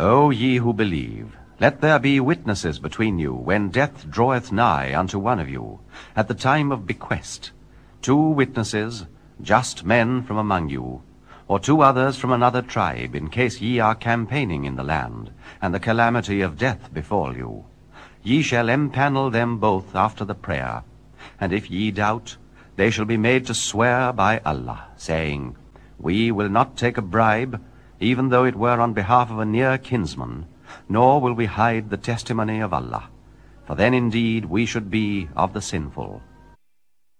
O ye who believe, let there be witnesses between you, when death draweth nigh unto one of you, at the time of bequest, 2 witnesses, just men from among you, or 2 others from another tribe, in case ye are campaigning in the land, and the calamity of death befall you. Ye shall empanel them both after the prayer. And if ye doubt, they shall be made to swear by Allah, saying, We will not take a bribe, even though it were on behalf of a near kinsman, nor will we hide the testimony of Allah, for then indeed we should be of the sinful.